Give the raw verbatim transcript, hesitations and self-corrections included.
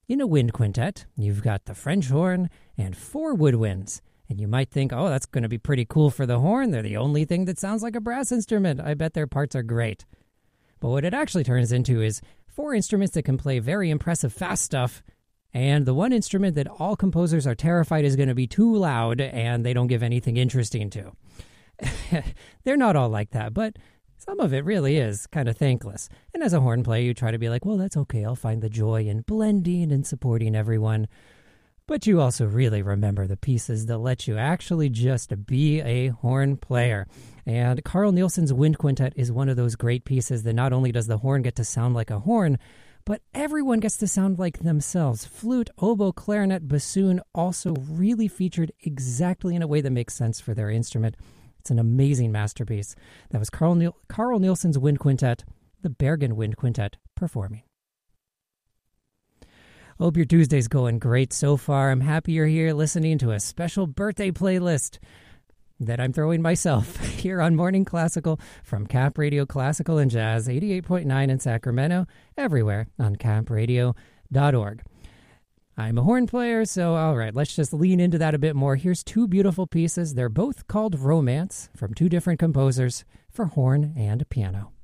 In a wind quintet, you've got the French horn and four woodwinds. And you might think, oh, that's going to be pretty cool for the horn. They're the only thing that sounds like a brass instrument. I bet their parts are great. But what it actually turns into is four instruments that can play very impressive fast stuff, and the one instrument that all composers are terrified is going to be too loud and they don't give anything interesting to. They're not all like that, but some of it really is kind of thankless. And as a horn player, you try to be like, well, that's okay. I'll find the joy in blending and supporting everyone. But you also really remember the pieces that let you actually just be a horn player. And Carl Nielsen's Wind Quintet is one of those great pieces that not only does the horn get to sound like a horn, but everyone gets to sound like themselves. Flute, oboe, clarinet, bassoon also really featured exactly in a way that makes sense for their instrument. It's an amazing masterpiece. That was Carl, Niel- Carl Nielsen's Wind Quintet, the Bergen Wind Quintet, performing. Hope your Tuesday's going great so far. I'm happy you're here listening to a special birthday playlist that I'm throwing myself here on Morning Classical from Cap Radio Classical and Jazz, eighty-eight point nine in Sacramento, everywhere on cap radio dot org. I'm a horn player, so all right, let's just lean into that a bit more. Here's two beautiful pieces. They're both called Romance from two different composers for horn and piano.